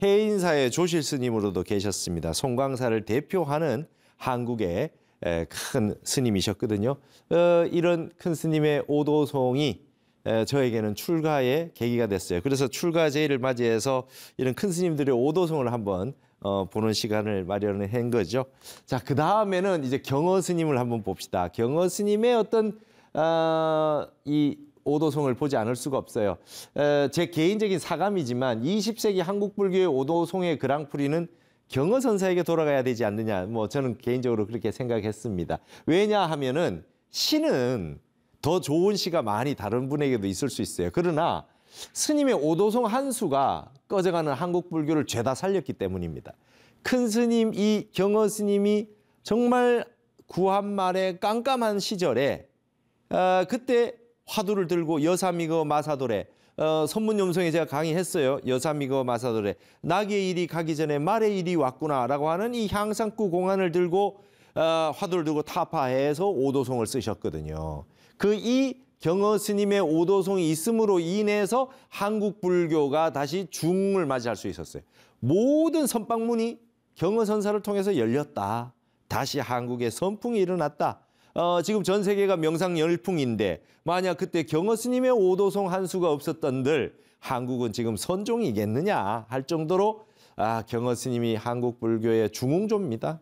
해인사의 조실 스님으로도 계셨습니다. 송광사를 대표하는 한국의 큰 스님이셨거든요. 이런 큰 스님의 오도송이 저에게는 출가의 계기가 됐어요. 그래서 출가 제의를 맞이해서 이런 큰 스님들의 오도송을 한번 보는 시간을 마련한 거죠. 자, 그 다음에는 이제 경어 스님을 한번 봅시다. 경어 스님의 어떤 이 오도송을 보지 않을 수가 없어요. 제 개인적인 사감이지만 20세기 한국 불교의 오도송의 그랑프리는 경어 선사에게 돌아가야 되지 않느냐. 뭐 저는 개인적으로 그렇게 생각했습니다. 왜냐하면은 시는 더 좋은 시가 많이 다른 분에게도 있을 수 있어요. 그러나 스님의 오도송 한 수가 꺼져가는 한국 불교를 죄다 살렸기 때문입니다. 큰 스님, 이 경어 스님이 정말 구한말의 깜깜한 시절에 그때 화두를 들고 여사미거 마사도래, 선문염성에 제가 강의했어요. 여사미거 마사도래, 낙의 일이 가기 전에 말의 일이 왔구나라고 하는 이 향상구 공안을 들고 화두를 들고 타파해서 오도송을 쓰셨거든요. 이 경어 스님의 오도송이 있음으로 인해서 한국 불교가 다시 중흥을 맞이할 수 있었어요. 모든 선방문이 경어 선사를 통해서 열렸다. 다시 한국에 선풍이 일어났다. 지금 전 세계가 명상 열풍인데 만약 그때 경어 스님의 오도송 한 수가 없었던들 한국은 지금 선종이겠느냐 할 정도로 경어 스님이 한국 불교의 중흥조입니다.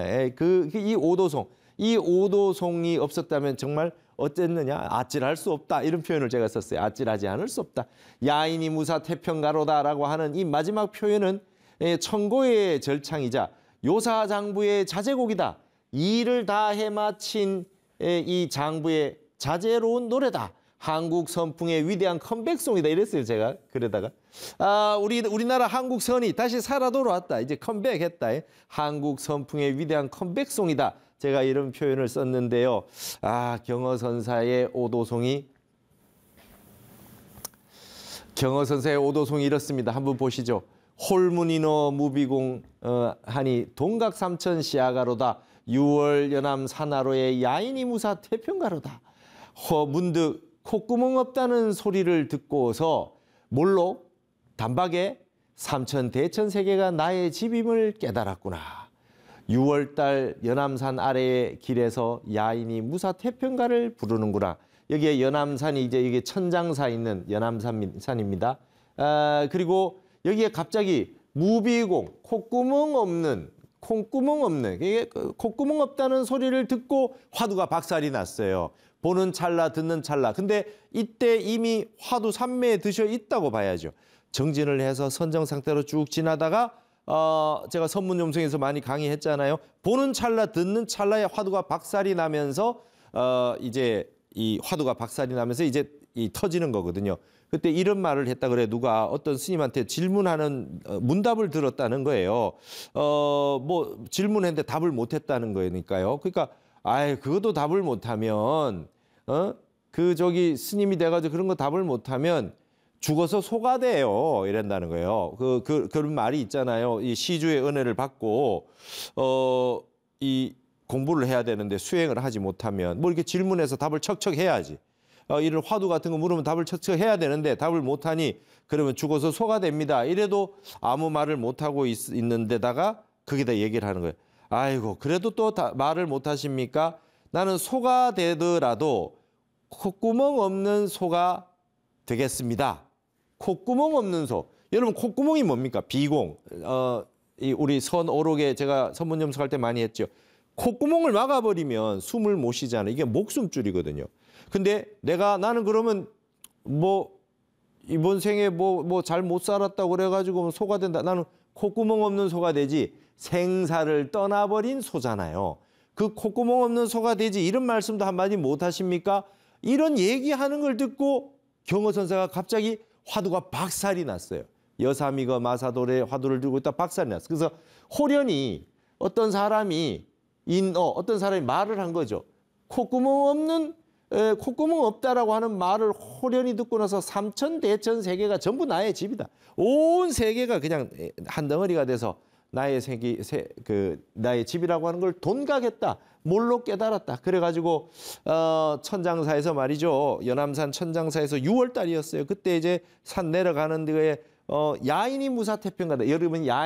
이 오도송이 없었다면 정말 어땠느냐? 아찔할 수 없다. 이런 표현을 제가 썼어요. 아찔하지 않을 수 없다. 야인이 무사 태평가로다라고 하는 이 마지막 표현은 청고의 절창이자 요사장부의 자제곡이다. 일을 다 해마친 이 장부의 자제로운 노래다. 한국 선풍의 위대한 컴백송이다. 이랬어요, 제가. 그러다가. 우리나라 한국선이 다시 살아 돌아왔다. 이제 컴백했다. 한국 선풍의 위대한 컴백송이다. 제가 이런 표현을 썼는데요. 경어선사의 오도송이 이렇습니다. 한번 보시죠. 홀문이너 무비공 하니 동각삼천 시아가로다. 6월 연암 산하로의 야인이 무사 태평가로다. 문득 콧구멍 없다는 소리를 듣고서 몰로 단박에 삼천 대천 세계가 나의 집임을 깨달았구나. 6월달 연암산 아래의 길에서 야인이 무사 태평가를 부르는구나. 여기에 연암산이 이제 이게 천장사 있는 연암산입니다. 그리고 여기에 갑자기 무비공, 콧구멍 없는 이게 콧구멍 없다는 소리를 듣고 화두가 박살이 났어요. 보는 찰나 듣는 찰나. 근데 이때 이미 화두 삼매에 드셔 있다고 봐야죠. 정진을 해서 선정 상태로 쭉 지나다가 제가 선문용성에서 많이 강의했잖아요. 보는 찰나 듣는 찰나에 화두가 박살이 나면서 이제 이 화두가 박살이 나면서 이제 터지는 거거든요. 그때 이런 말을 했다 그래. 누가 어떤 스님한테 질문하는 문답을 들었다는 거예요. 뭐 질문했는데 답을 못했다는 거니까요. 그러니까 그것도 답을 못하면 스님이 돼가지고 그런 거 답을 못하면 죽어서 소가 돼요. 이런다는 거예요. 그런 말이 있잖아요. 이 시주의 은혜를 받고 이 공부를 해야 되는데 수행을 하지 못하면 뭐 이렇게 질문해서 답을 척척 해야지. 이런 화두 같은 거 물으면 답을 척척 해야 되는데 답을 못하니 그러면 죽어서 소가 됩니다. 이래도 아무 말을 못하고 있는 데다가 거기다 얘기를 하는 거예요. 아이고 그래도 또 말을 못하십니까? 나는 소가 되더라도 콧구멍 없는 소가 되겠습니다. 콧구멍 없는 소. 여러분 콧구멍이 뭡니까? 비공. 우리 선오록에 제가 선문염석할 때 많이 했죠. 콧구멍을 막아버리면 숨을 못 쉬잖아요. 이게 목숨줄이거든요. 근데 나는 그러면 뭐 이번 생에 뭐 잘 못 살았다고 그래가지고 소가 된다. 나는 콧구멍 없는 소가 되지 생사를 떠나버린 소잖아요. 그 콧구멍 없는 소가 되지 이런 말씀도 한마디 못 하십니까? 이런 얘기하는 걸 듣고 경어선사가 갑자기 화두가 박살이 났어요. 여사미거 마사돌에 화두를 들고 있다 박살이 났어요. 그래서 호련히 어떤 사람이 말을 한 거죠. 콧구멍 없다라고 하는 말을 호련히 듣고 나서 삼천 대천 세계가 전부 나의 집이다. 온 세계가 그냥 한 덩어리가 돼서 나의 나의 집이라고 하는 걸 돈각했다. 몰로 깨달았다. 그래가지고 천장사에서 말이죠. 연암산 천장사에서 6월 달이었어요. 그때 이제 산 내려가는 데에 야인이 무사태평가다. 여러분